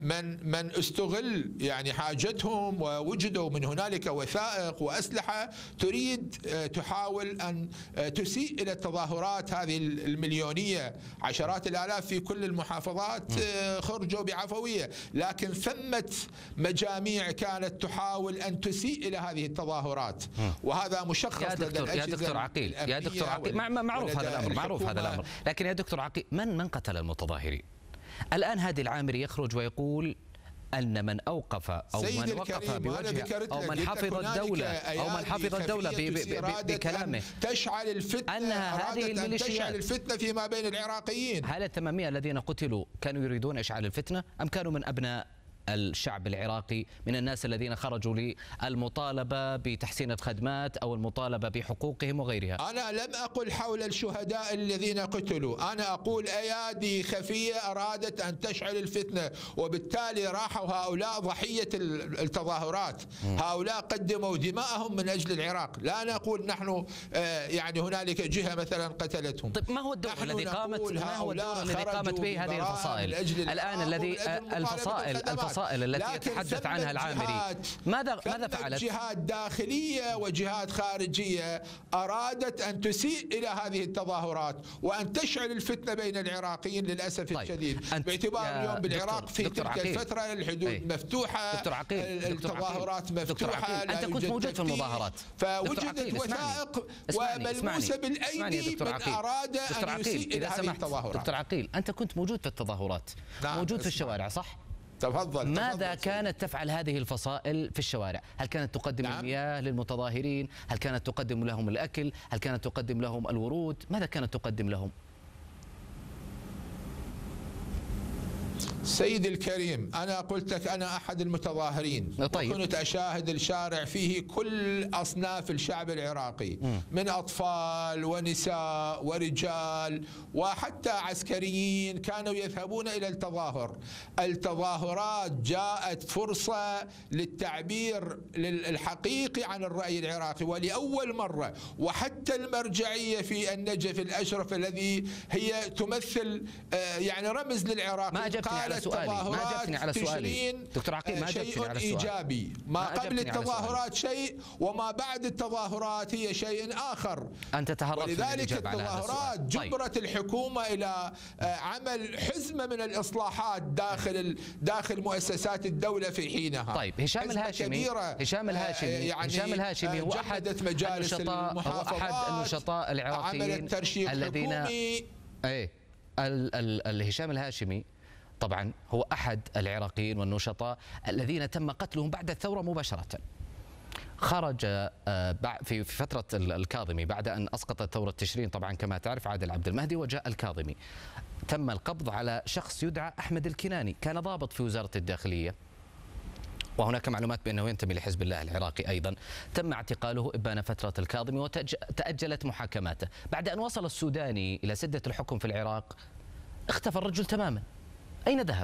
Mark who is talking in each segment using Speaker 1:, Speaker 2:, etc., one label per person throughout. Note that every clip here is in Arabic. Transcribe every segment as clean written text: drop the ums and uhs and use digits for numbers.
Speaker 1: من استغل يعني حاجتهم، ووجدوا من هنالك وثائق وأسلحة تريد تحاول أن تسيء إلى التظاهرات هذه المليونية، عشرات الآلاف في كل المحافظات خرجوا بعفوية، لكن ثمة مجاميع كانت تحاول أن تسيء إلى هذه التظاهرات، وهذا مشخص لدى الأجهزة.
Speaker 2: يا دكتور عقيل، يا دكتور عقيل، معروف هذا الأمر، معروف هذا الأمر، لكن يا دكتور عقيل، من قتل المتظاهرين؟ الآن هادي العامري يخرج ويقول أن من أوقف أو من وقف بوجه أو من حفظ الدولة بكلامه
Speaker 1: تشعل الفتنة،
Speaker 2: أنها هذه الميليشيات
Speaker 1: تشعل الفتنة فيما بين العراقيين.
Speaker 2: هل ال800 الذين قتلوا كانوا يريدون إشعال الفتنة أم كانوا من أبناء الشعب العراقي، من الناس الذين خرجوا للمطالبة بتحسين الخدمات أو المطالبة بحقوقهم وغيرها؟
Speaker 1: أنا لم أقل حول الشهداء الذين قتلوا، أنا أقول أيادي خفية أرادت أن تشعل الفتنة، وبالتالي راحوا هؤلاء ضحية التظاهرات، هؤلاء قدموا دماءهم من أجل العراق، لا نقول نحن يعني هنالك جهة مثلا قتلتهم.
Speaker 2: طيب ما هو الدور الذي قامت به هذه الفصائل الآن؟ الذي الفصائل التي يتحدث عنها العامري ماذا فعلت؟
Speaker 1: جهات داخلية وجهات خارجية أرادت أن تسيء إلى هذه التظاهرات وأن تشعل الفتنة بين العراقيين للأسف الشديد، باعتبار اليوم بالعراق في تلك الفترة الحدود مفتوحة، التظاهرات مفتوحة،
Speaker 2: أنت كنت موجود في المظاهرات،
Speaker 1: فوجدت وثائق وملموسة بالأيدي من أراد أن يسيء إلى هذه التظاهرات.
Speaker 2: دكتور عقيل، أنت كنت موجود في التظاهرات، موجود في الشوارع، صح؟
Speaker 1: تفضل.
Speaker 2: ماذا كانت تفعل هذه الفصائل في الشوارع؟ هل كانت تقدم المياه للمتظاهرين؟ هل كانت تقدم لهم الأكل؟ هل كانت تقدم لهم الورود؟ ماذا كانت تقدم لهم؟
Speaker 1: سيدي الكريم، أنا قلت لك أنا أحد المتظاهرين. طيب. وكنت أشاهد الشارع فيه كل أصناف الشعب العراقي، من أطفال ونساء ورجال وحتى عسكريين كانوا يذهبون إلى التظاهر. التظاهرات جاءت فرصة للتعبير الحقيقي عن الرأي العراقي، ولأول مرة، وحتى المرجعية في النجف الأشرف الذي هي تمثل يعني رمز للعراق،
Speaker 2: ما أجبتني على سؤالي دكتور عقيل، ما أجبتني على
Speaker 1: شيء إيجابي، ما قبل التظاهرات شيء وما بعد التظاهرات هي شيء آخر.
Speaker 2: أنت تهربت من
Speaker 1: ولذلك التظاهرات جبرت الحكومة إلى عمل حزمة من الإصلاحات داخل مؤسسات الدولة في حينها.
Speaker 2: طيب هشام الهاشمي هو أحد النشطاء العراقيين الذين هشام الهاشمي طبعا هو أحد العراقيين والنشطاء الذين تم قتلهم بعد الثورة مباشرة. خرج في فترة الكاظمي بعد أن أسقطت ثورة تشرين، طبعا كما تعرف عادل عبد المهدي وجاء الكاظمي، تم القبض على شخص يدعى أحمد الكناني، كان ضابط في وزارة الداخلية، وهناك معلومات بأنه ينتمي لحزب الله العراقي أيضا. تم اعتقاله إبان فترة الكاظمي وتأجلت محاكماته. بعد أن وصل السوداني إلى سدة الحكم في العراق اختفى الرجل تماما، أين ذهب؟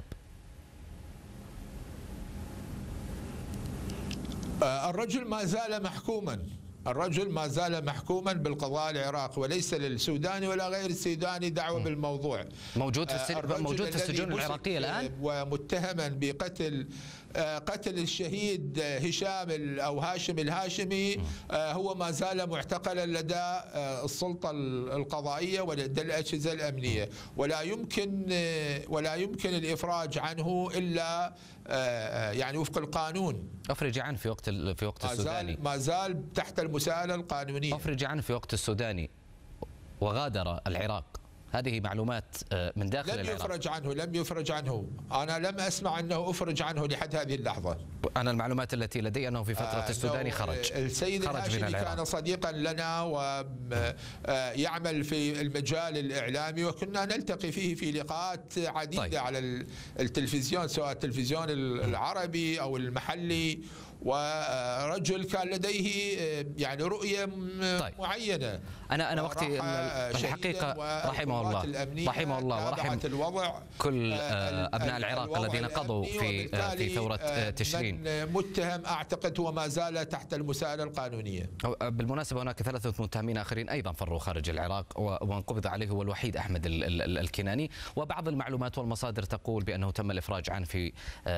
Speaker 1: الرجل ما زال محكوما، الرجل ما زال محكوما بالقضاء العراقي، وليس للسوداني ولا غير السوداني دعوة بالموضوع.
Speaker 2: موجود في السجون العراقية الآن،
Speaker 1: ومتهما بقتل الشهيد هاشم الهاشمي، هو ما زال معتقلا لدى السلطة القضائية ولدى الأجهزة الأمنية، ولا يمكن الإفراج عنه إلا يعني وفق القانون.
Speaker 2: أفرج عنه في وقت السوداني،
Speaker 1: ما زال تحت المساءلة القانونية.
Speaker 2: أفرج عنه في وقت السوداني وغادر العراق، هذه معلومات من داخل العراق.
Speaker 1: لم يفرج عنه، أنا لم أسمع أنه أفرج عنه لحد هذه اللحظة.
Speaker 2: أنا المعلومات التي لدي أنه في فترة السوداني خرج.
Speaker 1: السيد الهاشمي كان صديقا لنا ويعمل في المجال الإعلامي، وكنا نلتقي فيه في لقاءات عديدة على التلفزيون، سواء التلفزيون العربي أو المحلي، ورجل كان لديه يعني رؤية معينة.
Speaker 2: أنا وقتي الحقيقة رحمه الله ورحم
Speaker 1: الوضع
Speaker 2: كل أبناء العراق الذين قضوا في ثورة تشرين.
Speaker 1: متهم أعتقد هو ما زال تحت المساءلة القانونية.
Speaker 2: بالمناسبة هناك 3 متهمين آخرين أيضا فروا خارج العراق، ومن قبض عليه هو الوحيد أحمد الكناني، وبعض المعلومات والمصادر تقول بأنه تم الإفراج عنه في